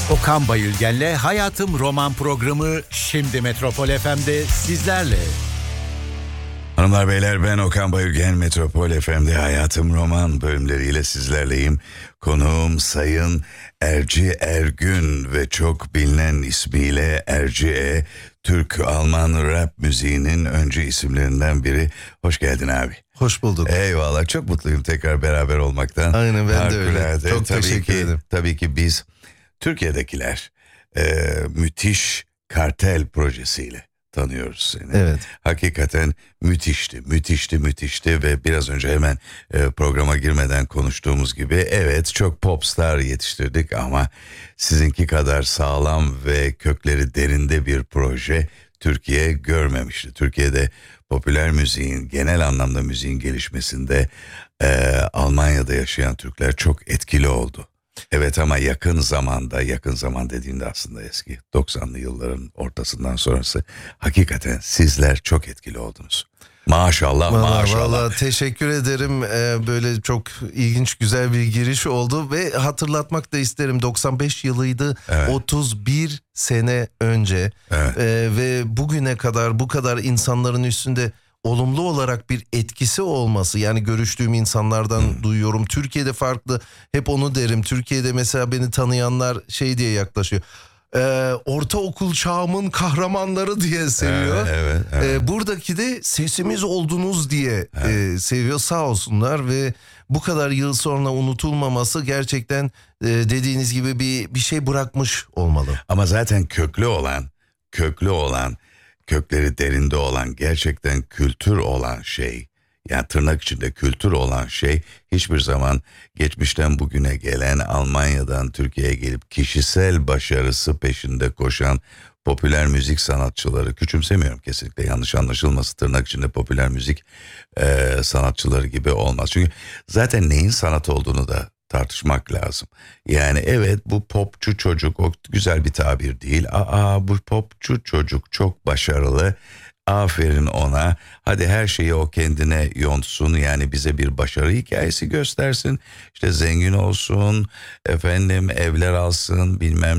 Okan Bayülgen'le Hayatım Roman programı şimdi Metropol FM'de sizlerle. Hanımlar beyler, ben Okan Bayülgen. Metropol FM'de Hayatım Roman bölümleriyle sizlerleyim. Konuğum Sayın Erci Ergün ve çok bilinen ismiyle Erci Türk-Alman rap müziğinin öncü isimlerinden biri. Hoş geldin abi. Hoş bulduk. Eyvallah, çok mutluyum tekrar beraber olmaktan. Aynen, ben de öyle. Çok teşekkür ederim. Tabii ki biz Türkiye'dekiler müthiş kartel projesiyle tanıyoruz seni. Evet. Hakikaten müthişti ve biraz önce hemen programa girmeden konuştuğumuz gibi evet, çok popstar yetiştirdik ama sizinki kadar sağlam ve kökleri derinde bir proje Türkiye görmemişti. Türkiye'de popüler müziğin, genel anlamda müziğin gelişmesinde Almanya'da yaşayan Türkler çok etkili oldu. Evet, ama yakın zaman dediğimde aslında eski 90'lı yılların ortasından sonrası hakikaten sizler çok etkili oldunuz. Maşallah. Vallahi teşekkür ederim. Böyle çok ilginç, güzel bir giriş oldu ve hatırlatmak da isterim. 95 yılıydı. Evet. 31 sene önce. Evet. Ve bugüne kadar bu kadar insanların üstünde olumlu olarak bir etkisi olması, yani görüştüğüm insanlardan duyuyorum. Türkiye'de farklı, hep onu derim. Türkiye'de mesela beni tanıyanlar şey diye yaklaşıyor. Ortaokul çağımın kahramanları diye seviyor. Evet. Buradaki de sesimiz oldunuz diye seviyor, sağ olsunlar. Ve bu kadar yıl sonra unutulmaması gerçekten dediğiniz gibi bir şey bırakmış olmalı. Ama zaten köklü olan, kökleri derinde olan, gerçekten kültür olan şey, yani tırnak içinde kültür olan şey hiçbir zaman geçmişten bugüne gelen, Almanya'dan Türkiye'ye gelip kişisel başarısı peşinde koşan popüler müzik sanatçıları, küçümsemiyorum kesinlikle, yanlış anlaşılması, tırnak içinde popüler müzik sanatçıları gibi olmaz. Çünkü zaten neyin sanat olduğunu da tartışmak lazım. Yani evet, bu popçu çocuk, o güzel bir tabir değil. Bu popçu çocuk çok başarılı. Aferin ona. Hadi her şeyi o kendine yontsun. Yani bize bir başarı hikayesi göstersin. İşte zengin olsun, efendim evler alsın, bilmem